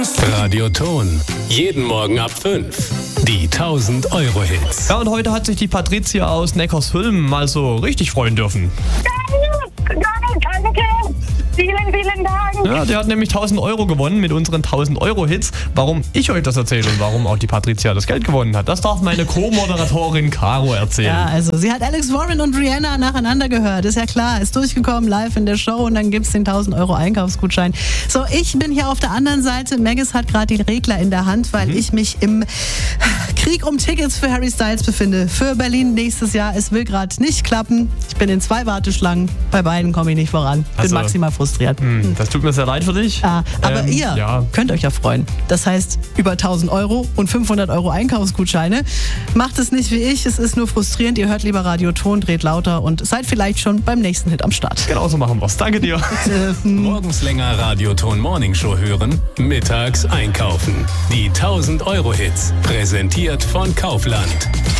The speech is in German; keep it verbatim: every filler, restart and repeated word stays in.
Radioton. Jeden Morgen ab fünf. Die tausend Euro Hits. Ja, und heute hat sich die Patricia aus Neckarsulm mal so richtig freuen dürfen. Danke, danke. Vielen, vielen Dank. Ja, der hat nämlich tausend Euro gewonnen mit unseren tausend Euro Hits. Warum ich euch das erzähle und warum auch die Patricia das Geld gewonnen hat, das darf meine Co-Moderatorin Caro erzählen. Ja, also sie hat Alex Warren und Rihanna nacheinander gehört, ist ja klar, ist durchgekommen live in der Show und dann gibt's den tausend Euro Einkaufsgutschein. So, ich bin hier auf der anderen Seite. Maggis hat gerade die Regler in der Hand, weil mhm. ich mich im Krieg um Tickets für Harry Styles befinde. Für Berlin nächstes Jahr. Es will gerade nicht klappen. Ich bin in zwei Warteschlangen. Bei beiden komme ich nicht voran. Bin also, maximal frustriert. Mh, das tut mir sehr leid für dich. Ah, aber ähm, ihr ja. könnt euch ja freuen. Das heißt, über tausend Euro und fünfhundert Euro Einkaufsgutscheine. Macht es nicht wie ich. Es ist nur frustrierend. Ihr hört lieber Radioton, dreht lauter und seid vielleicht schon beim nächsten Hit am Start. Genau so machen wir's. Danke dir. Morgens länger Radioton Morning Show hören, mittags einkaufen. Die tausend Euro Hits. Präsentiert von Kaufland.